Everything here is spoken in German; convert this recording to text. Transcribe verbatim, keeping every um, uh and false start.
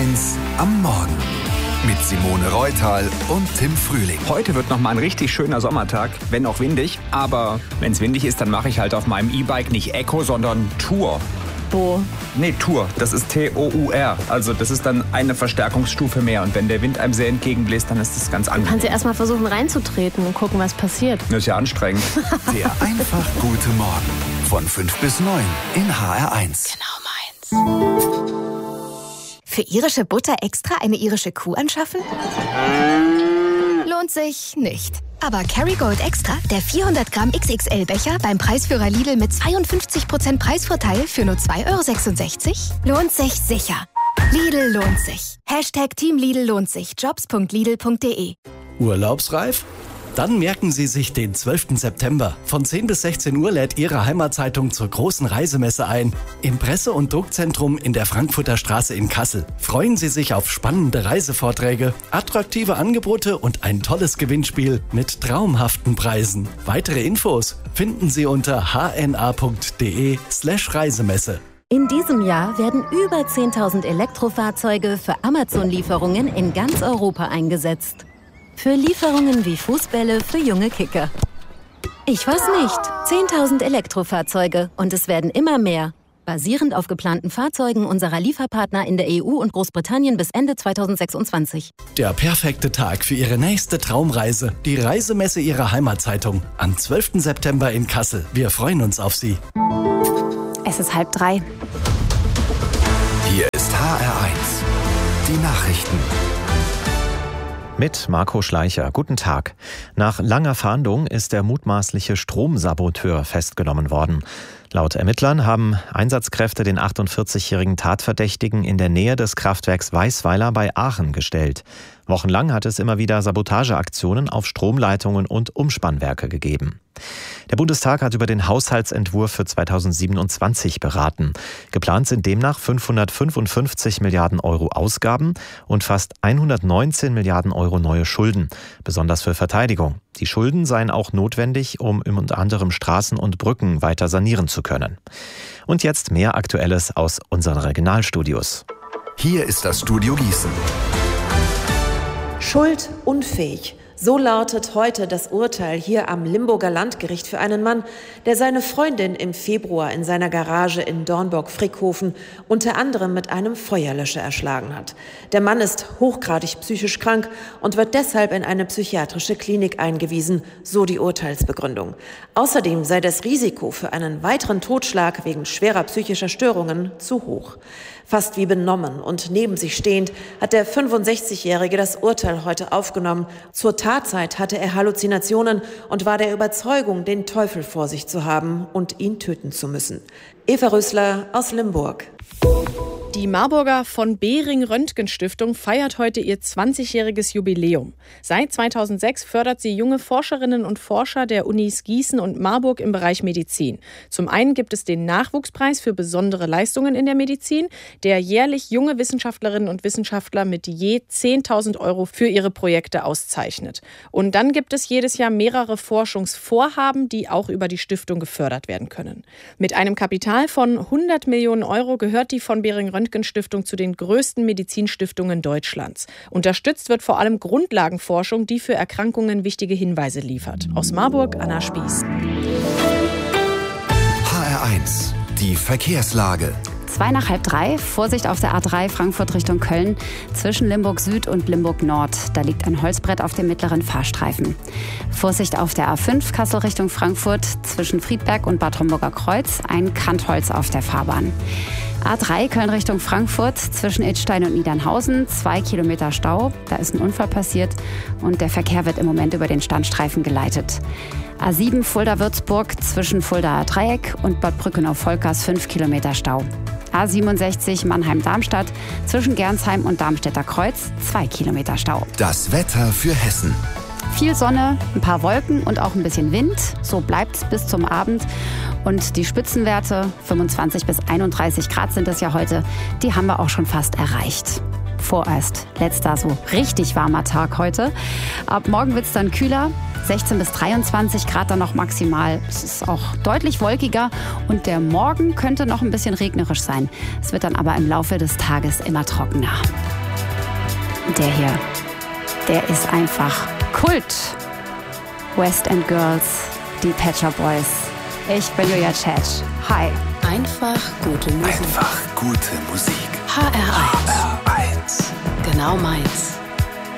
eins am Morgen mit Simone Reutal und Tim Frühling. Heute wird nochmal ein richtig schöner Sommertag, wenn auch windig. Aber wenn es windig ist, dann mache ich halt auf meinem E-Bike nicht Eco, sondern Tour. Wo? Nee, Tour. Das ist T O U R. Also das ist dann eine Verstärkungsstufe mehr. Und wenn der Wind einem sehr entgegenbläst, dann ist das ganz angenehm. Kannst du erst mal versuchen reinzutreten und gucken, was passiert. Das ist ja anstrengend. Der einfach gute Morgen von fünf bis neun in H R eins. Genau meins. Für irische Butter extra eine irische Kuh anschaffen? Lohnt sich nicht. Aber Kerrygold Extra, der vierhundert Gramm X X L-Becher beim Preisführer Lidl mit zweiundfünfzig Prozent Preisvorteil für nur zwei Euro sechsundsechzig, lohnt sich sicher. Lidl lohnt sich. Hashtag Team Lidl lohnt sich. Jobs punkt lidl punkt de. Urlaubsreif? Dann merken Sie sich den zwölften September. Von zehn bis sechzehn Uhr lädt Ihre Heimatzeitung zur großen Reisemesse ein. Im Presse- und Druckzentrum in der Frankfurter Straße in Kassel. Freuen Sie sich auf spannende Reisevorträge, attraktive Angebote und ein tolles Gewinnspiel mit traumhaften Preisen. Weitere Infos finden Sie unter h n a punkt d e slash Reisemesse. In diesem Jahr werden über zehntausend Elektrofahrzeuge für Amazon-Lieferungen in ganz Europa eingesetzt. Für Lieferungen wie Fußbälle für junge Kicker. Ich weiß nicht. zehntausend Elektrofahrzeuge und es werden immer mehr. Basierend auf geplanten Fahrzeugen unserer Lieferpartner in der E U und Großbritannien bis Ende zweitausendsechsundzwanzig. Der perfekte Tag für Ihre nächste Traumreise. Die Reisemesse Ihrer Heimatzeitung. Am zwölften September in Kassel. Wir freuen uns auf Sie. Es ist halb drei. Hier ist H R eins. Die Nachrichten. Mit Marco Schleicher. Guten Tag. Nach langer Fahndung ist der mutmaßliche Stromsaboteur festgenommen worden. Laut Ermittlern haben Einsatzkräfte den achtundvierzigjährigen Tatverdächtigen in der Nähe des Kraftwerks Weißweiler bei Aachen gestellt. Wochenlang hat es immer wieder Sabotageaktionen auf Stromleitungen und Umspannwerke gegeben. Der Bundestag hat über den Haushaltsentwurf für zweitausendsiebenundzwanzig beraten. Geplant sind demnach fünfhundertfünfundfünfzig Milliarden Euro Ausgaben und fast hundertneunzehn Milliarden Euro neue Schulden, besonders für Verteidigung. Die Schulden seien auch notwendig, um unter anderem Straßen und Brücken weiter sanieren zu können. Und jetzt mehr Aktuelles aus unseren Regionalstudios. Hier ist das Studio Gießen. Schuldunfähig. So lautet heute das Urteil hier am Limburger Landgericht für einen Mann, der seine Freundin im Februar in seiner Garage in Dornborg-Frickhofen unter anderem mit einem Feuerlöscher erschlagen hat. Der Mann ist hochgradig psychisch krank und wird deshalb in eine psychiatrische Klinik eingewiesen, so die Urteilsbegründung. Außerdem sei das Risiko für einen weiteren Totschlag wegen schwerer psychischer Störungen zu hoch. Fast wie benommen und neben sich stehend hat der fünfundsechzigjährige das Urteil heute aufgenommen. Zur Tatzeit hatte er Halluzinationen und war der Überzeugung, den Teufel vor sich zu haben und ihn töten zu müssen. Eva Rösler aus Limburg. Die Marburger von Behring Röntgen Stiftung feiert heute ihr zwanzigjähriges Jubiläum. Seit zweitausendsechs fördert sie junge Forscherinnen und Forscher der Unis Gießen und Marburg im Bereich Medizin. Zum einen gibt es den Nachwuchspreis für besondere Leistungen in der Medizin, der jährlich junge Wissenschaftlerinnen und Wissenschaftler mit je zehntausend Euro für ihre Projekte auszeichnet. Und dann gibt es jedes Jahr mehrere Forschungsvorhaben, die auch über die Stiftung gefördert werden können. Mit einem Kapital von hundert Millionen Euro gehört die von Behring Röntgen Stiftung zu den größten Medizinstiftungen Deutschlands. Unterstützt wird vor allem Grundlagenforschung, die für Erkrankungen wichtige Hinweise liefert. Aus Marburg, Anna Spieß. H R eins. Die Verkehrslage. Zwei nach halb drei, Vorsicht auf der A drei Frankfurt Richtung Köln, zwischen Limburg Süd und Limburg Nord. Da liegt ein Holzbrett auf dem mittleren Fahrstreifen. Vorsicht auf der A fünf Kassel Richtung Frankfurt, zwischen Friedberg und Bad Homburger Kreuz, ein Kantholz auf der Fahrbahn. A drei Köln Richtung Frankfurt, zwischen Idstein und Niedernhausen, zwei Kilometer Stau. Da ist ein Unfall passiert und der Verkehr wird im Moment über den Standstreifen geleitet. A sieben Fulda-Würzburg, zwischen Fuldaer Dreieck und Bad Brückenau-Volkers, fünf Kilometer Stau. A siebenundsechzig Mannheim-Darmstadt, zwischen Gernsheim und Darmstädter Kreuz, zwei Kilometer Stau. Das Wetter für Hessen. Viel Sonne, ein paar Wolken und auch ein bisschen Wind. So bleibt es bis zum Abend. Und die Spitzenwerte, fünfundzwanzig bis einunddreißig Grad sind es ja heute, die haben wir auch schon fast erreicht. Vorerst letzter so richtig warmer Tag heute. Ab morgen wird es dann kühler. sechzehn bis dreiundzwanzig Grad dann noch maximal. Es ist auch deutlich wolkiger und der Morgen könnte noch ein bisschen regnerisch sein. Es wird dann aber im Laufe des Tages immer trockener. Der hier, der ist einfach Kult. West End Girls, die Pet Shop Boys. Ich bin Julia Tschetsch. Hi. Einfach gute Musik. Einfach gute Musik. H R eins. H R eins. Genau meins.